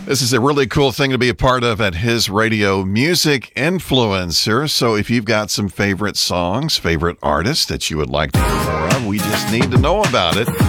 This is a really cool thing to be a part of at His Radio, Music Influencer. So if you've got some favorite songs, favorite artists that you would like to hear more of, we just need to know about it.